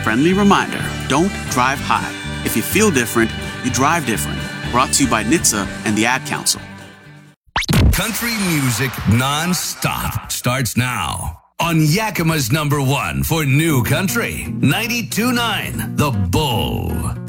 Friendly reminder, don't drive high. If you feel different, you drive different. Brought to you by NHTSA and the Ad Council. Country music non-stop starts now on Yakima's #1 for New Country, 92.9 The Bull.